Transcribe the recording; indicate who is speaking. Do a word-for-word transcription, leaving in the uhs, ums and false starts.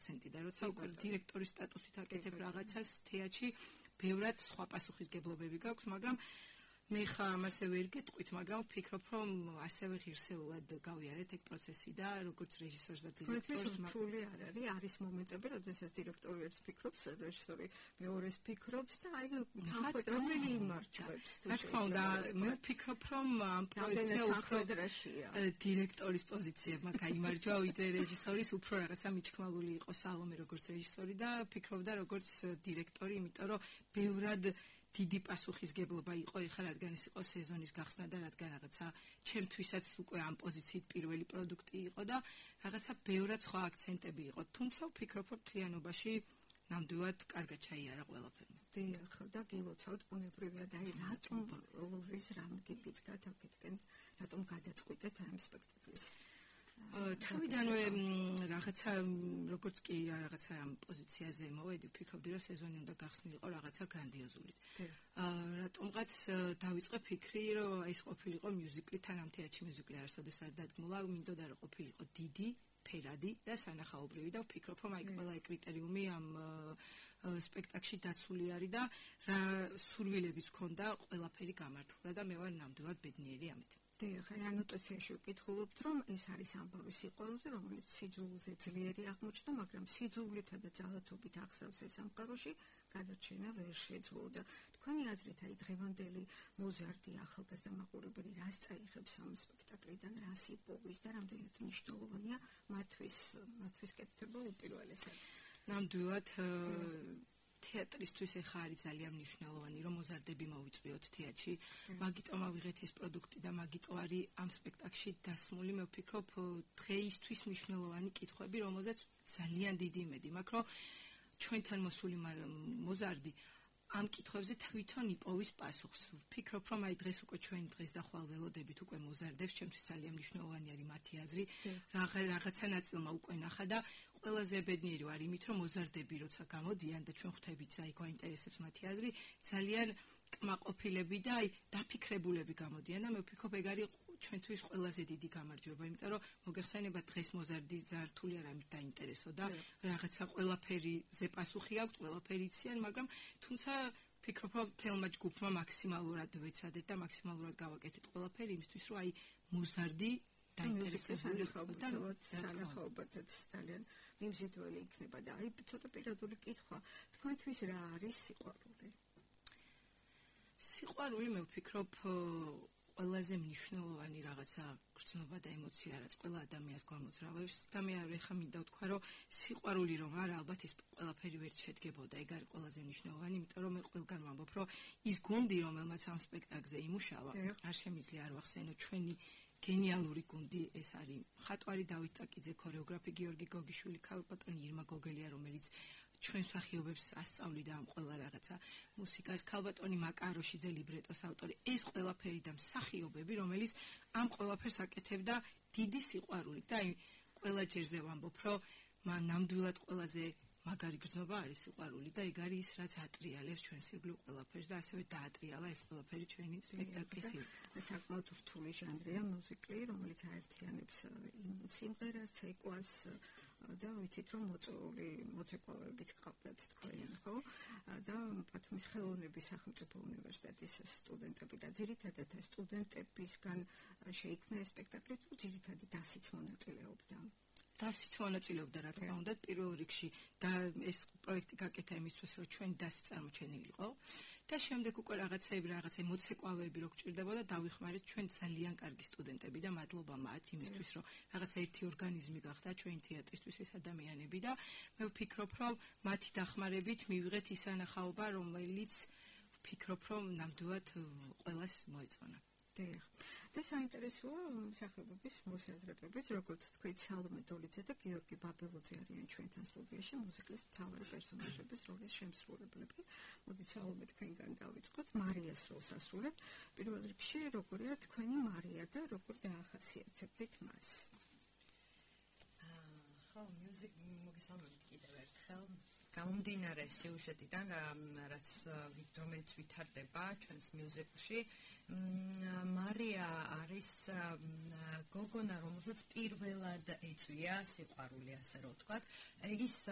Speaker 1: აქცენტი და როცა უკვე დირექტორის სტატუსით აკეთებ რაღაცას თეატრში, ბევრად სხვა პასუხისგებლობები გაქვს, მაგრამ მე ხა ამასე ვერ გეტყვით, მაგრამ ვფიქრობ, რომ ასევე ღირსეულად გავიარეთ ეგ პროცესი და როგორც რეჟისორს და დირექტორს
Speaker 2: რთული არ არის, არის მომენტები, როდესაც დირექტორი ერთს ფიქრობს, რეჟისორი მეორეს ფიქრობს და აი თანხმად რომელი იმარჯვებს.
Speaker 1: რა თქმა უნდა, მე ვფიქრობ, რომ ამ პროექტზე უფრო დირექტორის პოზიციებმა გაიმარჯვა, ვიდრე რეჟისორის, უფრო რაღაცა მიჩქმალული იყო სალომე როგორც რეჟისორი და ფიქრობდა როგორც დირექტორი, იმიტომ რომ ბევრად დიდი პასუხისგებლობა იყო ეხლა რადგან ის იყო სეზონის გახსნა და რადგან რაღაცა ჩემთვისაც უკვე ამ პოზიციით პირველი პროდუქტი იყო და რაღაცა ბევრად სხვა აქცენტები იყო. თუმცა ვფიქრობ, რომ მთლიანობაში ნამდვილად კარგად ჩაიარა ყველაფერი.
Speaker 2: დიახ, და გილოცავთ ბუნებრივია და აი რატომ ვის რამ გიფიცკათ აქეთკენ, რატომ გადაწყვიტეთ ამ სპექტაკლის?
Speaker 1: თავიდანვე რაღაცა როგორც კი რაღაცა ამ პოზიციაზე მოვედი, ვფიქრობდი, რომ სეზონი უნდა გახსნილიყო რაღაცა გრანდიოზული. რატომღაც დავიწყე ფიქრი, რომ ეს ყოფილიყო მიუზიკლი, თან ამ თეატრში მიუზიკლი არასოდეს არ დადგმულა, მინდოდა რომ ყოფილიყო დიდი, ფერადი და სანახაობრივი და ვფიქრობ, რომ აი ყველა კრიტერიუმი ამ სპექტაკლში დაცული არის და რა სურვილებიც ჰქონდა, ყველაფერი გამართლდა და მე ვარ ნამდვილად ბედნიერი ამით.
Speaker 2: დიახ, ანოტაციაში ვკითხულობთ, რომ ეს არის ამბავი სიყვარულზე, რომელიც სიძულზე ძლიერი აღმოჩნდა, მაგრამ სიძულითა და ძალათობით აღსავს ეს სამყაროში, გადარჩენა ვერ შეძლო და თქვენი აზრით, აი დღევანდელი მოზარდი ახალგაზრდა მაყურებელი რას წაიღებს ამ სპექტაკლიდან, რას იპოვის და რამდენად მნიშვნელოვანია მათთვის მათთვის კეთება უპირველესად.
Speaker 1: ნამდვილად თეატრისთვის ეხა არის ძალიან მნიშვნელოვანი, რომ მოზარდები მოვიწვიოთ თეატრში. მაგიტომ ავიღეთ ეს პროდუქტი და მაგიტომ არის ამ სპექტაკლში დასმული, მე ვფიქრობ, დღეისთვის მნიშვნელოვანი კითხვები, რომელზეც ძალიან დიდი იმედი მაქვს, რომ ჩვენთან მოსული მოზარდი ამ კითხვებზე თვითონ იპოვის პასუხს. ვფიქრობ, რომ აი დღეს უკვე ჩვენ დღეს და ხვალ ველოდებით უკვე მოზარდებს, ჩემთვის ძალიან მნიშვნელოვანი არის მათი აზრი, რაღაცა ნაწილმა უკვე ნახა და ყველაზე ბედნიერი ვარ იმით, რომ მოზარდები როცა გამოდიან და ჩვენ ხვდებით და აი გვაინტერესებს მათი აზრი, ძალიან კმაყოფილები და აი დაფიქრებულები გამოდიან და მე ვფიქრობ, ეგ არის ჩვენთვის ყველაზე დიდი გამარჯვება, იმიტომ რომ მოგეხსენება დღეს მოზარდი ძალიან რთული არ ამით დაინტერესო და რაღაცა ყველაფერიზე პასუხი აქვს, ყველაფერი იციან, მაგრამ თუმცა ვფიქრობ, რომ თელმა ჯგუფმა მაქსიმალურად ვეცადეთ და მაქსიმალურად გავაკეთეთ ყველაფერი იმისთვის, რომ აი მოზარდი
Speaker 2: დაინტერესებული ხავდა სანახაობათაც ძალიან მიმზიდველი იქნება და აი ცოტა პირადული კითხვა, თქვენთვის რა არის სიყვარული?
Speaker 1: სიყვარული მე ვფიქრობ ყველაზე მნიშვნელოვანი რაღაცა გრძნობა და ემოცია, რაც ყველა ადამიანს გამოძრავებს და მე ახლა მინდა ვთქვა, რომ სიყვარული რომ არა, ალბათ ეს ყველაფერი ვერ შედგებოდა, ეგ არის ყველაზე მნიშვნელოვანი, იმიტომ რომ მე ყველგან ვამბობ, რომ ის გუნდი, რომელმაც ამ სპექტაკლზე იმუშავა, არ შემიძლია არ ვახსენო ჩვენი გენიალური გუნდი, ეს არის მხატვარი დავით ტაკიძე, ქორეოგრაფი გიორგი გოგიშვილი, ქალბატონი ირმა გოგელია, რომელიც ჩვენ მსახიობებს ასწავლიდა ამ ყველა რაღაცა მუსიკას, ქალბატონი მაკაროშიძე ლიბრეტოს ავტორი, ეს ყველაფერი და მსახიობები, რომელიც ამ ყველაფერს აკეთებდა დიდი სიყვარულით და აი ყველა ჯერზე ვამბობ, რომ მან ნამდვილად ყველაზე მაგარი გრძნობა არის სიყვარული და ეგ არის ის, რაც ატრიალებს ჩვენს ირგვლივ ყველაფერს და ასევე დაატრიალა ეს ყველაფერი ჩვენი სპექტაკლის ირგვლივ.
Speaker 2: საკმაოდ რთული ჟანრია მუსიკა, რომელიც აერთიანებს სიმღერას, ცეკვას და ვიცით, რომ მოწვეული მოცეკვავებიც ყავდათ თქვენ, ხო? და პათუმის ხელოვნების სახელმწიფო უნივერსიტეტის სტუდენტები და ძირითადად სტუდენტებისგან შეიქმნა ეს სპექტაკლი, თუ ძირითადად დასიც მონაწილეობდა.
Speaker 1: დასიც მონაწილეობდა, რა თქმა უნდა, პირველ რიგში და ეს პროექტი გაკეთა იმისთვის, რომ ჩვენი დასი წარმოჩენილიყო და შემდეგ უკვე რაღაცეები, რაღაცე მოცეკვავეები რო გჭირდებოდა, დავიხმარეთ ჩვენ ძალიან კარგი სტუდენტები და მადლობა მათ იმისთვის, რომ რაღაცა ერთი ორგანიზმი გახდა ჩვენი თეატრისთვის ეს ადამიანები და მე ვფიქრობ, რომ მათი დახმარებით მივიღეთ ის ანახაობა, რომელიც ვფიქრობ, რომ ნამდვილად ყველას მოეწონა.
Speaker 2: დიახ. და საინტერესოა მსახიობების მოსაზრებებიც, როგორც თქვით, სალომე დოლიძე და გიორგი ბაბელოძე არიან ჩვენთან სტუდიაში მუსიკლის მთავარი პერსონაჟების როლის შემსრულებლები. მოდით სალომე თქვენგან დავიწყოთ, მარიას როლს ასრულებთ. პირველ რიგში, როგორია თქვენი მარია და როგორ დაახასიათებთ მას?
Speaker 3: აა, ხო, მუსიკ მოგესალმებით კიდევ ერთხელ. გამომდინარე სიუჟეტიდან, რაც რომელიც ვითარდება ჩვენს მიუზიკლში, მარია არის გოგონა, რომელსაც პირველად ეწვია სიყვარული, ასე რომ ვთქვათ. ის